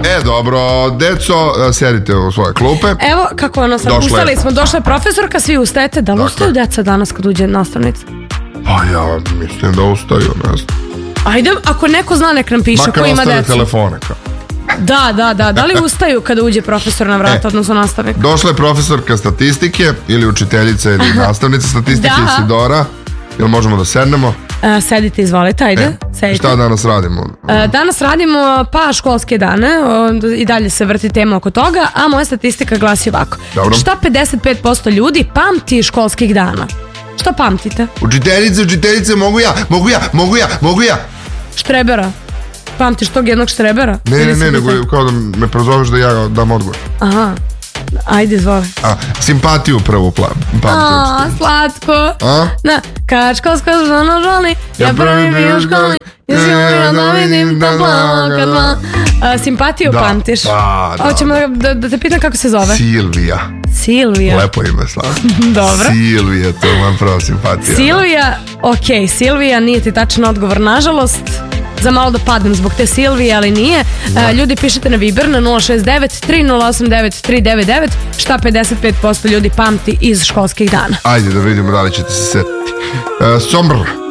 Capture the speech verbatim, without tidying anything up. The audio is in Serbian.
E, dobro, deco, sedite u svoje klupe. Evo, kako ono sad, Došle. ustali smo, došla je profesorka, svi ustajete. Da li Dakle. ustaju deca danas kad uđe nastavnica? Pa ja mislim da ustaju, ne znam. Ajde, ako neko zna, nek nam piše Makar ko ima ostave deca. telefone kao. Da, da, da. Da li ustaju kada uđe profesor na vrata, E. odnosno nastavnik? Došla je profesorka statistike ili učiteljica ili nastavnica statistike Da. Isidora. Jel možemo da sednemo? E, sedite, izvolite, ajde. E, sedite. šta danas radimo? E, danas radimo pa školske dane, o, i dalje se vrti tema oko toga, a moja statistika glasi ovako. Dobro. Šta pedeset pet posto ljudi pamti školskih dana? Šta pamtite? Učiteljice, učiteljice, mogu ja, mogu ja, mogu ja, mogu ja. Štrebera? Pamtiš tog jednog štrebera? Ne, ne, Ili ne, si nego te- kao da me prozoveš da ja dam odgovor. Aha, ajde, izvoli. A, simpatiju prvu pla- pamtim. A, slatko. A? Na, kad školsko zvano žali, ja prvi bio u školi, i želim da vidim da plava kad ma... A, simpatiju Da, pamtiš? da, da, Hoćemo da, da, da te pitam kako se zove? Silvija. Silvija. Lepo ime, Slavno. Dobro. Silvija, to je moja prva simpatija. Silvija, okej, Silvija, nije ti tačan odgovor, nažalost. Za malo da padnem zbog te Silvije, ali nije. E, ljudi, pišete na Viber na nula šest devet tri nula osam devet tri devet devet šta pedeset pet posto ljudi pamti iz školskih dana. Ajde da vidimo da li ćete se setiti. E, Sombr.